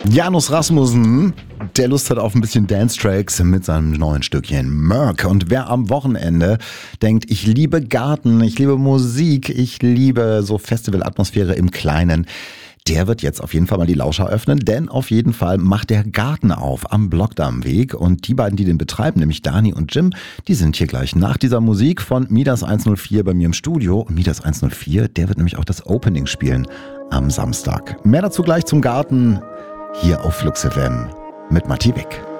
Janus Rasmussen, der Lust hat auf ein bisschen Dance-Tracks mit seinem neuen Stückchen Merk. Und wer am Wochenende denkt, ich liebe Garten, ich liebe Musik, ich liebe so Festivalatmosphäre im Kleinen, der wird jetzt auf jeden Fall mal die Lauscher öffnen, denn auf jeden Fall macht der Garten auf am Blockdarmweg. Und die beiden, die den betreiben, nämlich Dani und Jim, die sind hier gleich nach dieser Musik von Midas 104 bei mir im Studio. Und Midas 104, der wird nämlich auch das Opening spielen am Samstag. Mehr dazu gleich zum Garten hier auf Flux FM mit Matti Wick.